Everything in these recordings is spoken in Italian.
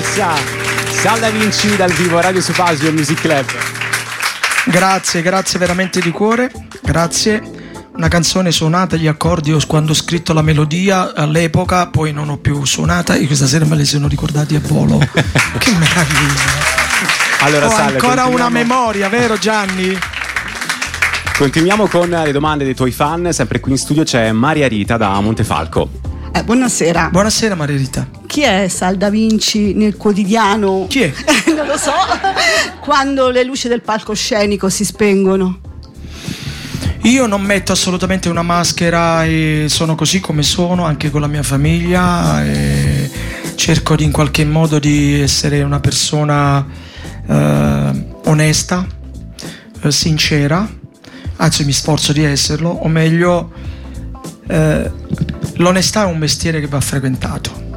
Messa, Sal Da Vinci dal vivo a Radio Subasio Music Club. Grazie veramente di cuore, grazie. Una canzone suonata, gli accordi quando ho scritto la melodia all'epoca, poi non ho più suonata e questa sera me le sono ricordati a volo. Che meraviglia. Allora, ho ancora una memoria, vero Gianni? Continuiamo con le domande dei tuoi fan. Sempre qui in studio c'è Maria Rita da Montefalco. Buonasera. Buonasera Maria Rita. Chi è Sal Da Vinci nel quotidiano? Chi è? Non lo so. Quando le luci del palcoscenico si spengono. Io non metto assolutamente una maschera e sono così come sono, anche con la mia famiglia, e cerco in qualche modo di essere una persona onesta, sincera, anzi mi sforzo di esserlo, o meglio l'onestà è un mestiere che va frequentato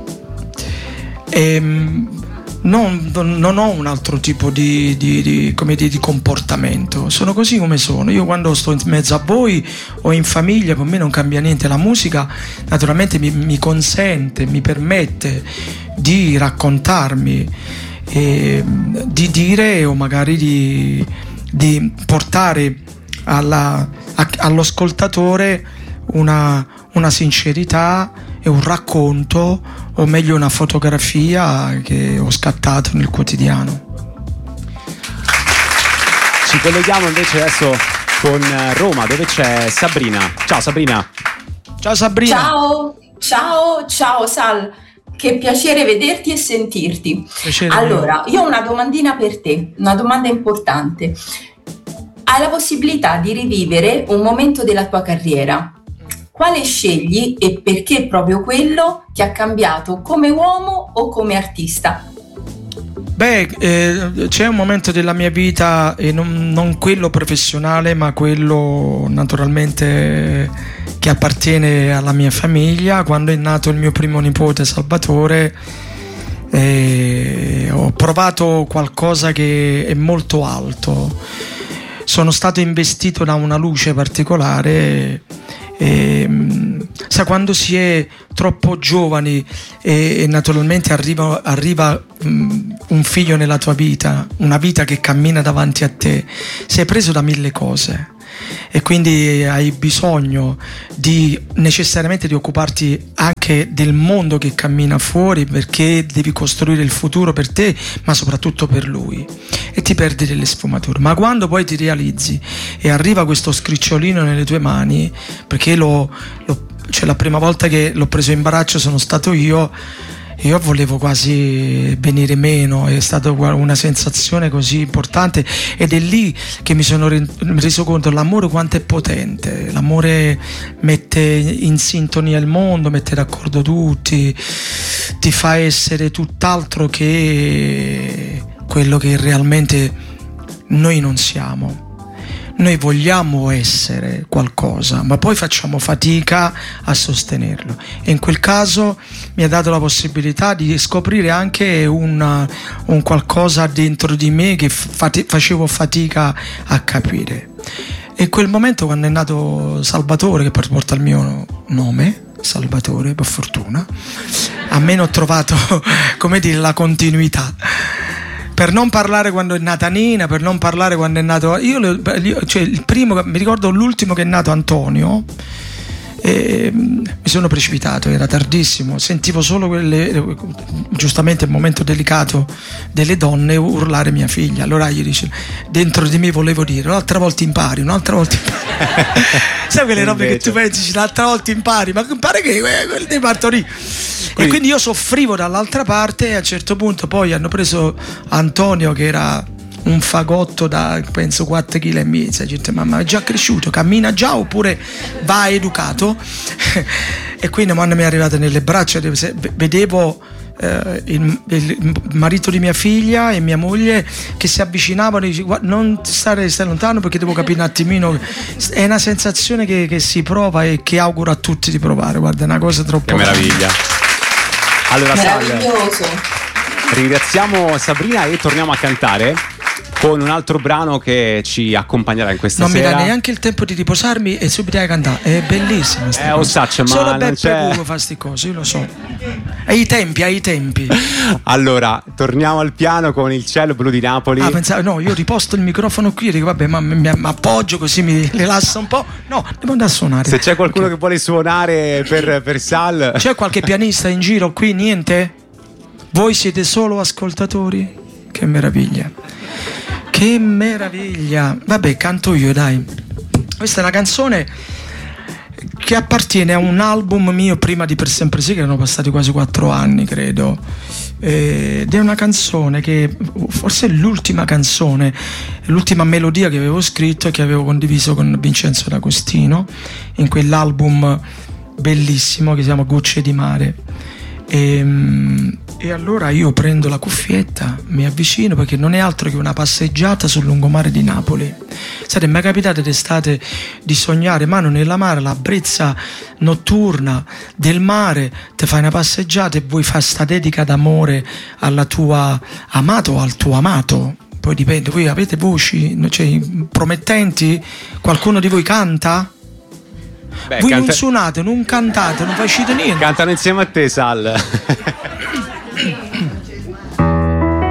e non ho un altro tipo di comportamento, sono così come sono. Io quando sto in mezzo a voi o in famiglia, con me non cambia niente. La musica naturalmente mi consente, mi permette di raccontarmi, di dire o magari di portare all'ascoltatore una sincerità e un racconto, o meglio una fotografia che ho scattato nel quotidiano. Ci colleghiamo invece adesso con Roma, dove c'è Sabrina. Ciao Sabrina. Ciao Sabrina. Ciao Sal, che piacere vederti e sentirti. Allora, io ho una domandina per te, una domanda importante. Hai la possibilità di rivivere un momento della tua carriera. Quale scegli e perché proprio quello ti ha cambiato come uomo o come artista? C'è un momento della mia vita, e non quello professionale, ma quello naturalmente che appartiene alla mia famiglia. Quando è nato il mio primo nipote Salvatore, ho provato qualcosa che è molto alto. Sono stato investito da una luce particolare. Sa, quando si è troppo giovani e naturalmente arriva un figlio nella tua vita, una vita che cammina davanti a te, sei preso da mille cose e quindi hai bisogno necessariamente di occuparti anche del mondo che cammina fuori, perché devi costruire il futuro per te ma soprattutto per lui, e ti perdi delle sfumature. Ma quando poi ti realizzi e arriva questo scricciolino nelle tue mani, perché cioè la prima volta che l'ho preso in braccio sono stato io volevo quasi venire meno, è stata una sensazione così importante, ed è lì che mi sono reso conto l'amore quanto è potente. L'amore mette in sintonia il mondo, mette d'accordo tutti, ti fa essere tutt'altro che quello che realmente noi non siamo. Noi vogliamo essere qualcosa, ma poi facciamo fatica a sostenerlo, e in quel caso mi ha dato la possibilità di scoprire anche un qualcosa dentro di me che facevo fatica a capire. E in quel momento, quando è nato Salvatore, che porta il mio nome, Salvatore, per fortuna, almeno ho trovato, come dire, la continuità. Per non parlare quando è nata Nina, per non parlare quando è nato cioè il primo, mi ricordo l'ultimo che è nato Antonio, mi sono precipitato, era tardissimo, sentivo solo giustamente il momento delicato delle donne urlare mia figlia. Allora io dentro di me volevo dire un'altra volta impari. Sai quelle robe che tu pensi, un'altra volta impari, ma impari che devi partorire. E quindi io soffrivo dall'altra parte, e a un certo punto poi hanno preso Antonio, che era un fagotto da penso 4,5 kg. Gente, mamma è già cresciuto, cammina già oppure va educato? E quindi quando mi è arrivato nelle braccia vedevo il marito di mia figlia e mia moglie che si avvicinavano e dice, non stai lontano perché devo capire un attimino. È una sensazione che si prova e che auguro a tutti di provare. Guarda, è una cosa troppo... Che meraviglia. Allora, meraviglioso. Ringraziamo Sabrina e torniamo a cantare con un altro brano che ci accompagnerà in questa non sera. Non mi dà neanche il tempo di riposarmi e subito a cantare. È bellissimo. Osaccio, ma solo non Beppe c'è... Buco fa sti cose, io lo so. Ai tempi. Allora, torniamo al piano con il cielo blu di Napoli. Pensavo, no, io riposto il microfono qui e dico vabbè, ma mi appoggio così mi rilassa un po'. No, devo andare a suonare. Se c'è qualcuno che vuole suonare per Sal. C'è qualche pianista in giro qui? Niente? Voi siete solo ascoltatori? Che meraviglia. Che meraviglia. Vabbè, canto io, dai. Questa è una canzone che appartiene a un album mio prima di Per Sempre Sì, che erano passati quasi 4 anni, credo. Ed è una canzone che forse è l'ultima canzone, l'ultima melodia che avevo scritto e che avevo condiviso con Vincenzo D'Agostino in quell'album bellissimo che si chiama Gocce di Mare. E allora io prendo la cuffietta, mi avvicino, perché non è altro che una passeggiata sul lungomare di Napoli. Siete mai capitato d'estate di sognare mano nella mare, la brezza notturna del mare, ti fai una passeggiata e vuoi fare sta dedica d'amore alla tua amata o al tuo amato? Poi dipende, voi avete voci, cioè, promettenti? Qualcuno di voi canta? Voi non suonate, non cantate, non facete niente. Cantano insieme a te, Sal.